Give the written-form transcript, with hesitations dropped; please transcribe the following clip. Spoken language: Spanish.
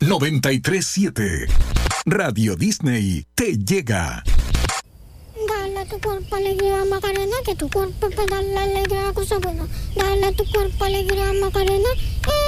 93.7. Radio Disney te llega. Dale a tu cuerpo alegría, Macarena, que tu cuerpo para darle alegría a cosas buenas. Dale a tu cuerpo alegría, Macarena,